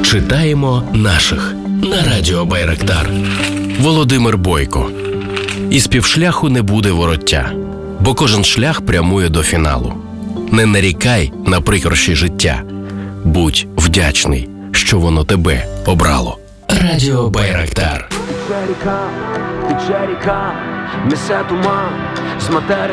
Читаємо наших на радіо Байрактар. Володимир Бойко. Із півшляху не буде вороття, бо кожен шлях прямує до фіналу. Не нарікай на прикрощі життя. Будь вдячний, що воно тебе обрало. Радіо Байрактар. Тече ріка, несе туман з матері.